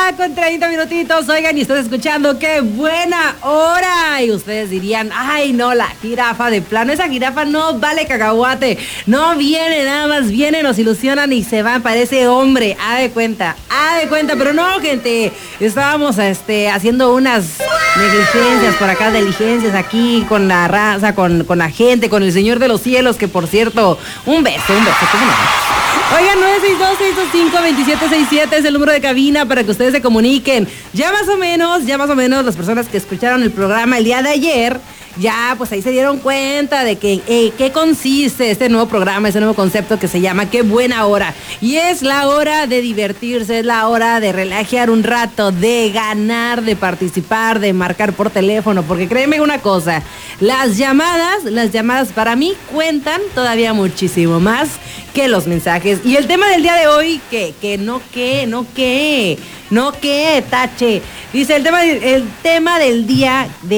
con 30 minutitos. Oigan, y ustedes escuchando, ¡qué buena hora! Y ustedes dirían, ay, no, la jirafa de plano. Esa jirafa no vale cacahuate. No viene, nada más viene, nos ilusionan y se van. Parece hombre. De cuenta. Pero no, gente. Estábamos haciendo unas negligencias por acá, diligencias aquí con la raza, con la gente, con el Señor de los Cielos, que por cierto, un beso, ¿cómo no? Oigan, 962-625-2767 es el número de cabina para que ustedes se comuniquen. Ya más o menos, las personas que escucharon el programa el día de ayer, ya pues ahí se dieron cuenta de que qué consiste este nuevo programa, este nuevo concepto que se llama Qué Buena Hora. Y es la hora de divertirse, es la hora de relajar un rato, de ganar, de participar, de marcar por teléfono, porque créeme una cosa, las llamadas para mí cuentan todavía muchísimo más que los mensajes. Y el tema del día de hoy, tache. Dice el tema del día de